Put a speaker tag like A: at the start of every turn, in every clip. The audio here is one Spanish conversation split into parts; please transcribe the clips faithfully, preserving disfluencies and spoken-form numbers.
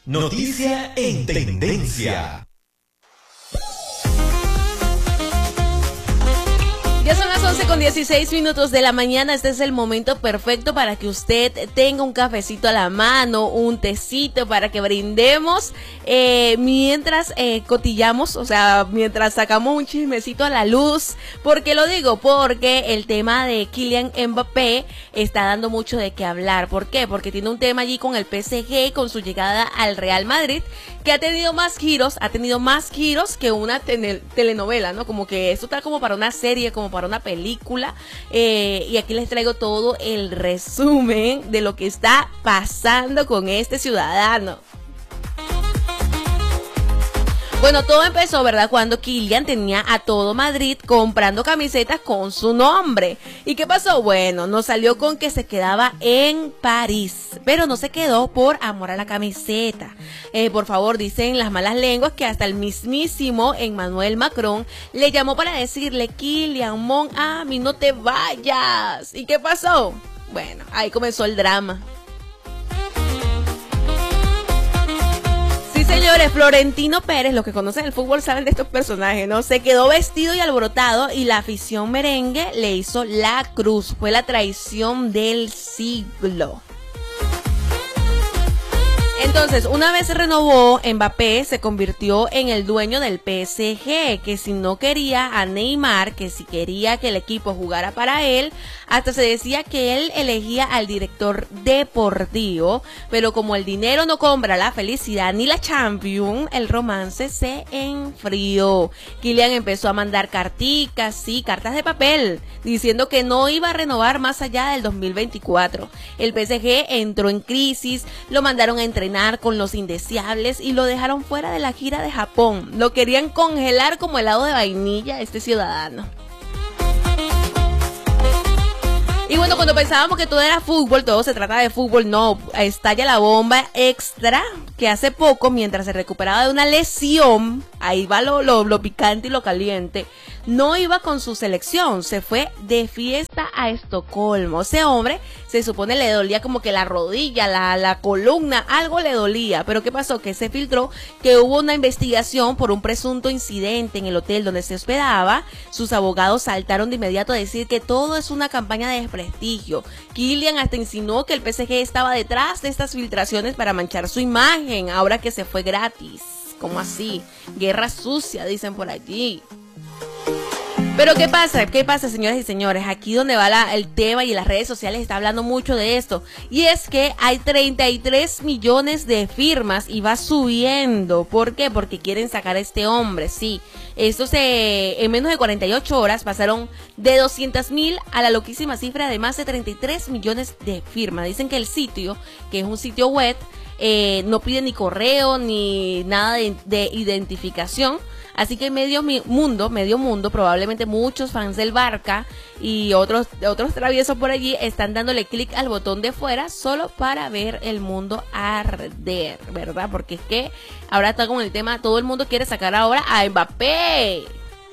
A: Noticia en tendencia.
B: Ya son las once con dieciséis minutos de la mañana. Este es el momento perfecto para que usted tenga un cafecito a la mano, un tecito, para que brindemos eh, mientras eh, cotillamos, o sea, mientras sacamos un chismecito a la luz. ¿Por qué lo digo? Porque el tema de Kylian Mbappé está dando mucho de qué hablar. ¿Por qué? Porque tiene un tema allí con el P S G, con su llegada al Real Madrid, que ha tenido más giros, ha tenido más giros que una tele- telenovela, ¿no? Como que esto está como para una serie, como para una película, eh, y aquí les traigo todo el resumen de lo que está pasando con este ciudadano. Bueno, todo empezó, ¿verdad?, cuando Kylian tenía a todo Madrid comprando camisetas con su nombre. ¿Y qué pasó? Bueno, nos salió con que se quedaba en París, pero no se quedó por amor a la camiseta. Eh, por favor, dicen las malas lenguas que hasta el mismísimo Emmanuel Macron le llamó para decirle: Kylian, mon ami, no te vayas. ¿Y qué pasó? Bueno, ahí comenzó el drama. Señores, Florentino Pérez, los que conocen el fútbol saben de estos personajes, ¿no? Se quedó vestido y alborotado y la afición merengue le hizo la cruz. Fue la traición del siglo. Entonces, una vez se renovó, Mbappé se convirtió en el dueño del P S G, que si no quería a Neymar, que si quería que el equipo jugara para él, hasta se decía que él elegía al director deportivo, pero como el dinero no compra la felicidad ni la Champions, el romance se enfrió. Kylian empezó a mandar carticas, sí, cartas de papel, diciendo que no iba a renovar más allá del dos mil veinticuatro. El P S G entró en crisis, lo mandaron a entrenar con los indeseables y lo dejaron fuera de la gira de Japón. Lo querían congelar como helado de vainilla este ciudadano. Y bueno, cuando pensábamos que todo era fútbol, todo se trata de fútbol, no, estalla la bomba extra que hace poco, mientras se recuperaba de una lesión, ahí va lo, lo, lo picante y lo caliente, no iba con su selección, se fue de fiesta a Estocolmo. Ese hombre se supone le dolía como que la rodilla, la, la columna, algo le dolía, pero ¿qué pasó? Que se filtró que hubo una investigación por un presunto incidente en el hotel donde se hospedaba. Sus abogados saltaron de inmediato a decir que todo es una campaña de desprestigio. Kylian hasta insinuó que el P S G estaba detrás de estas filtraciones para manchar su imagen, ahora que se fue gratis. ¿Cómo así? Guerra sucia, dicen por allí. Pero ¿qué pasa? ¿Qué pasa, señoras y señores? Aquí donde va la, el tema, y en las redes sociales está hablando mucho de esto. Y es que hay treinta y tres millones de firmas y va subiendo. ¿Por qué? Porque quieren sacar a este hombre, sí. Esto se, en menos de cuarenta y ocho horas pasaron de doscientos mil a la loquísima cifra de más de treinta y tres millones de firmas. Dicen que el sitio, que es un sitio web, eh, no pide ni correo ni nada de, de identificación. Así que medio mundo, medio mundo, probablemente muchos fans del Barca y otros, otros traviesos por allí están dándole clic al botón de fuera solo para ver el mundo arder, ¿verdad? Porque es que ahora está con el tema, todo el mundo quiere sacar ahora a Mbappé.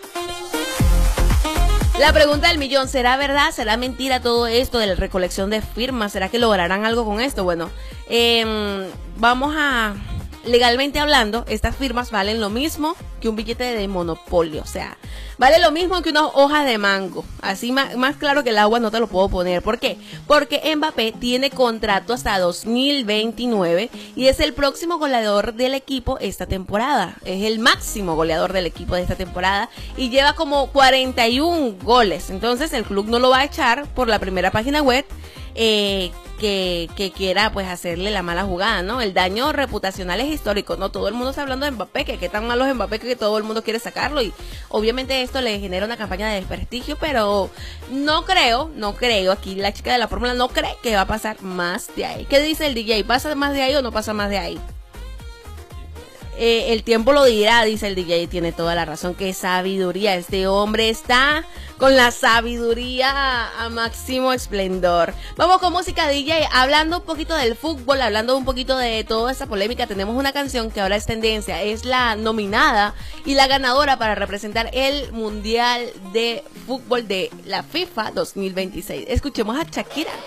B: La pregunta del millón, ¿será verdad? ¿Será mentira todo esto de la recolección de firmas? ¿Será que lograrán algo con esto? Bueno, eh, vamos a... Legalmente hablando, estas firmas valen lo mismo que un billete de Monopolio, o sea, vale lo mismo que unas hojas de mango, así más, más claro que el agua no te lo puedo poner. ¿Por qué? Porque Mbappé tiene contrato hasta dos mil veintinueve y es el próximo goleador del equipo esta temporada, es el máximo goleador del equipo de esta temporada y lleva como cuarenta y uno goles, entonces el club no lo va a echar por la primera página web eh, que, que quiera pues hacerle la mala jugada, ¿no? El daño reputacional es histórico, ¿no? Todo el mundo está hablando de Mbappé, que qué tan malo es Mbappé que todo el mundo quiere sacarlo y obviamente esto le genera una campaña de desprestigio, pero no creo, no creo, aquí la chica de la fórmula no cree que va a pasar más de ahí. ¿Qué dice el D J? ¿Pasa más de ahí o no pasa más de ahí? Eh, el tiempo lo dirá, dice el D J, tiene toda la razón. Qué sabiduría, este hombre está con la sabiduría a máximo esplendor. Vamos con música, D J, hablando un poquito del fútbol, hablando un poquito de toda esa polémica. Tenemos una canción que ahora es tendencia, es la nominada y la ganadora para representar el Mundial de Fútbol de la FIFA dos mil veintiséis. Escuchemos a Shakira.